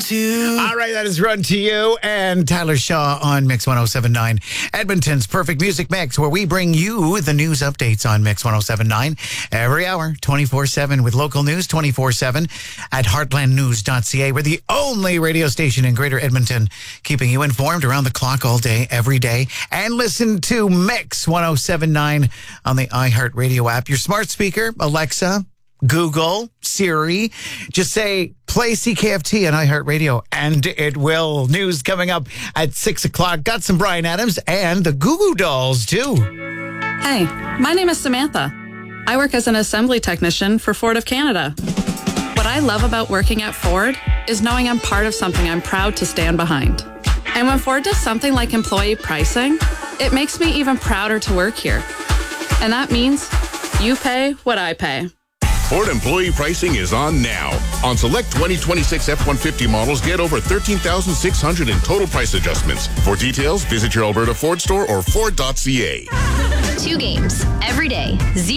to. All right, that is Run to You and Tyler Shaw on Mix 107.9, Edmonton's perfect music mix, where we bring you the news updates on Mix 107.9 every hour, 24/7, with local news 24/7 at heartlandnews.ca. We're the only radio station in Greater Edmonton keeping you informed around the clock all day, every day. And listen to Mix 107.9 on the iHeartRadio app, your smart speaker, Alexa, Google, Siri. Just say, play CKFT on iHeartRadio, and it will. News coming up at 6 o'clock. Got some Bryan Adams and the Goo Goo Dolls, too. Hey, my name is Samantha. I work as an assembly technician for Ford of Canada. What I love about working at Ford is knowing I'm part of something I'm proud to stand behind. And when Ford does something like employee pricing, it makes me even prouder to work here. And that means you pay what I pay. Ford employee pricing is on now. On select 2026 F-150 models, get over $13,600 in total price adjustments. For details, visit your Alberta Ford store or Ford.ca. 2 games every day,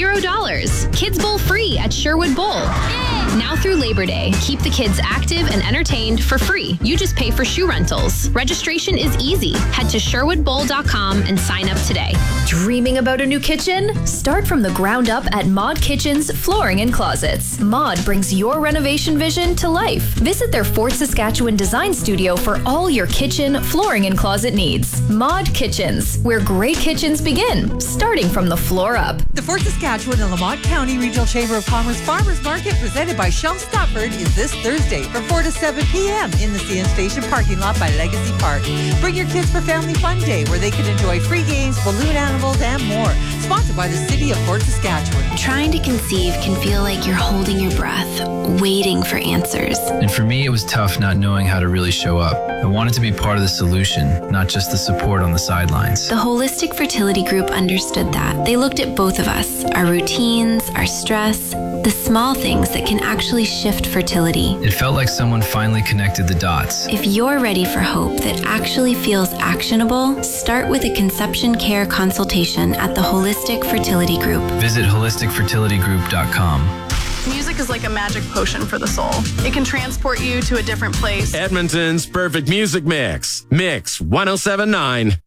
$0. Kids Bowl free at Sherwood Bowl. Now through Labor Day, keep the kids active and entertained for free. You just pay for shoe rentals. Registration is easy. Head to sherwoodbowl.com and sign up today. Dreaming about a new kitchen? Start from the ground up at Mod Kitchen's Flooring and Closets. Mod brings your renovation vision to life. Visit their Fort Saskatchewan design studio for all your kitchen, flooring, and closet needs. Mod Kitchens, where great kitchens begin, starting from the floor up. The Fort Saskatchewan and Lamont County Regional Chamber of Commerce Farmers Market, presented by Shell Stopford, is this Thursday from 4 to 7 p.m. in the CN Station parking lot by Legacy Park. Bring your kids for Family Fun Day, where they can enjoy free games, balloon animals, and more. Sponsored by the City of Fort Saskatchewan. Trying to conceive can feel like you're holding your breath, waiting for answers. And for me, it was tough not knowing how to really show up. I wanted to be part of the solution, not just the support on the sidelines. The Holistic Fertility Group understood that. They looked at both of us, our routines, our stress, the small things that can actually shift fertility. It felt like someone finally connected the dots. If you're ready for hope that actually feels actionable, start with a conception care consultation at the Holistic Fertility Group. Visit holisticfertilitygroup.com. Music is like a magic potion for the soul. It can transport you to a different place. Edmonton's perfect music mix. Mix 107.9.